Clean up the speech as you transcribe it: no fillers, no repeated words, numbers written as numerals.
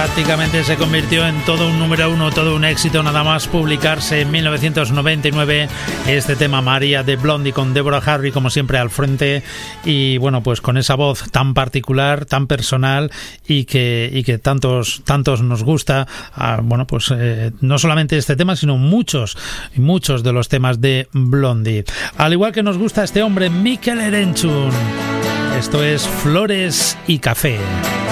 Prácticamente se convirtió en todo un número uno, todo un éxito, nada más publicarse en 1999 este tema María de Blondie, con Deborah Harry como siempre al frente, y bueno, pues con esa voz tan particular, tan personal y que tantos nos gusta. Bueno, pues no solamente este tema, sino muchos de los temas de Blondie, al igual que nos gusta este hombre Mikel Erentzun. Esto es Flores y Café.